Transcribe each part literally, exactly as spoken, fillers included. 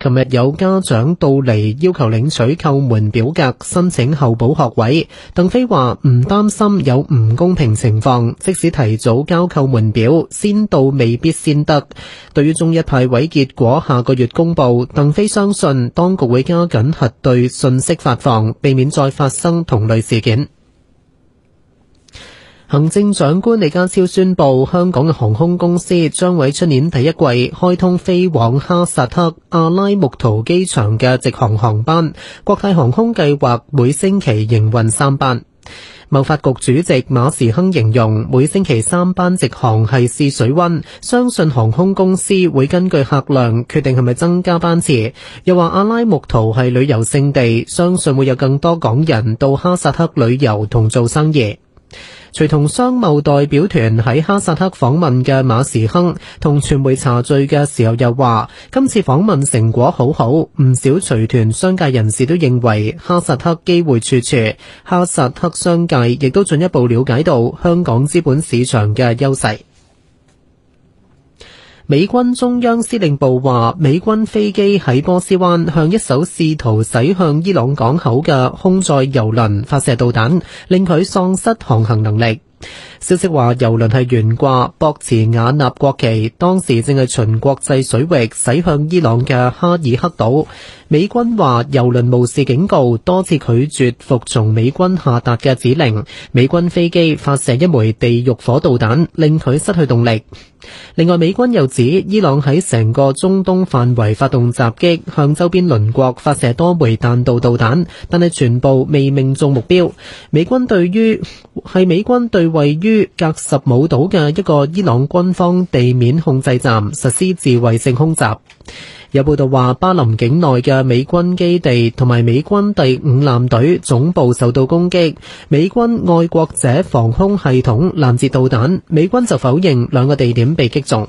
琴日有家長到嚟要求領取叩門表格申請候補學位。鄧飛話唔擔心有唔公平情況，即使提早交叩門表，先到未必先得。對於中一派位結果下個月公布，鄧飛相信當局會加緊核對信息發放，避免再發生同類事件。行政長官李家超宣布，香港嘅航空公司將喺出年第一季開通飛往哈薩克阿拉木圖機場嘅直航航班，國泰航空計劃每星期營運三班。貿發局主席馬時亨形容每星期三班直航係試水溫，相信航空公司會根據客量決定係咪增加班次。又話阿拉木圖係旅遊勝地，相信會有更多港人到哈薩克旅遊同做生意。隨同商貿代表團喺哈薩克訪問嘅馬時亨同傳媒茶敘嘅時候又話，今次訪問成果好好，唔少隨團商界人士都認為哈薩克機會處處，哈薩克商界亦都進一步了解到香港資本市場嘅優勢。美軍中央司令部話，美軍飛機喺波斯灣向一艘試圖駛向伊朗港口嘅空載油輪發射導彈，令佢喪失航行能力。消息話，油輪係懸掛博茨瓦納國旗，當時正係循國際水域駛向伊朗嘅哈爾克島。美軍話，油輪無視警告，多次拒絕服從美軍下達嘅指令。美軍飛機發射一枚地獄火導彈，令佢失去動力。另外，美軍又指伊朗喺成個中東範圍發動襲擊，向周邊鄰國發射多枚彈道導彈，但係全部未命中目標。美軍對於係美軍對位於格什姆島嘅一個伊朗軍方地面控制站實施自衛性空襲。有報道話，巴林境內嘅美軍基地同埋美軍第五艦隊總部受到攻擊，美軍愛國者防空系統攔截導彈，美軍就否認兩個地點被擊中。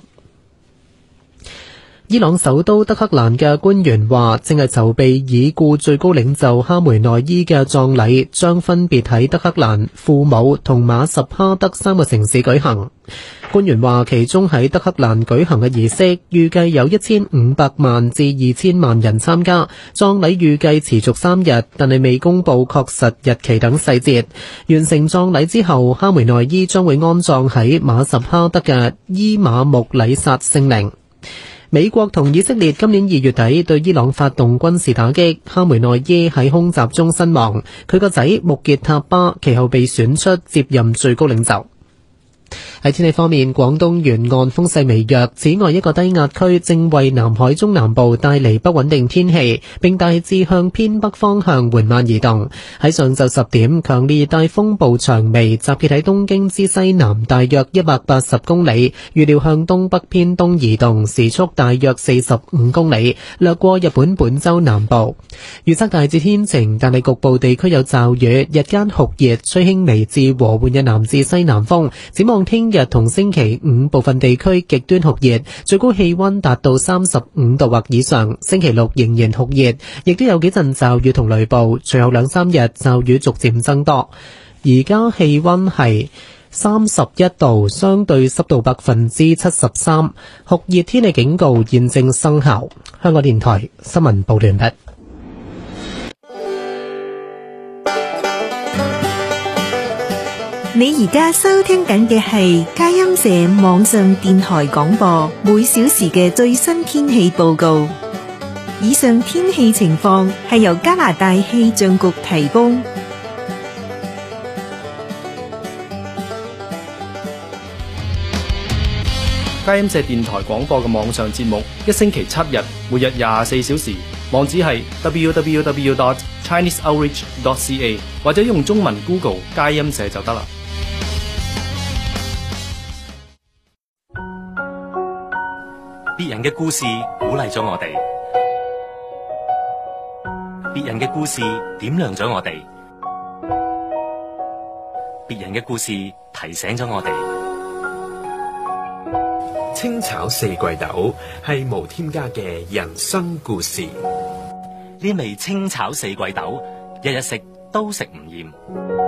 伊朗首都德黑蘭嘅官員話，正係籌備已故最高領袖哈梅內伊嘅葬禮，將分別喺德黑蘭、庫姆同馬什哈德三個城市舉行。官員話，其中喺德黑蘭舉行嘅儀式，預計有一千五百萬至二千萬人參加。葬禮預計持續三日，但係未公布確實日期等細節。完成葬禮之後，哈梅內伊將會安葬喺馬什哈德嘅伊馬木禮薩聖陵。美國同以色列今年二月底對伊朗發動軍事打擊，哈梅內伊喺空襲中身亡，佢個仔穆傑塔巴其後被選出接任最高領袖。喺天氣方面，廣東沿岸風勢微弱，此外一個低壓區正為南海中南部帶嚟不穩定天氣，並大致向偏北方向緩慢移動。喺上晝十點，強烈熱帶風暴長眉集結喺東京之西南大約一百八十公里，預料向東北偏東移動，時速大約四十五公里，掠過日本本州南部。預測大致天晴，但係局部地區有驟雨，日間酷熱，吹輕微至和緩嘅南至西南風。展望聽日同星期五部分地區極端酷熱，最高氣溫達到三十五度或以上。星期六仍然酷熱，亦都有幾陣驟雨同雷暴，隨後兩三日驟雨逐漸增多。而家氣溫係三十一度，相對濕度百分之七十三，酷熱天氣警告現正生效。香港電台新聞報道完畢。 你而家收聽緊嘅係佳音社網上電台廣播，每小時嘅最新天氣報告。以上天氣情況係由加拿大氣象局提供。 佳音社電台廣播嘅網上節目，一星期七日，每日廿四小時，網址係 double-u double-u double-u dot chinese outreach dot c a， 或者用中文 Google 佳音社就得啦。 別人嘅故事鼓勵咗我哋，別人嘅故事點亮咗我哋，別人嘅故事提醒咗我哋。 清炒四季豆係無添加嘅人生故事。 呢味清炒四季豆，日日食都食唔厭。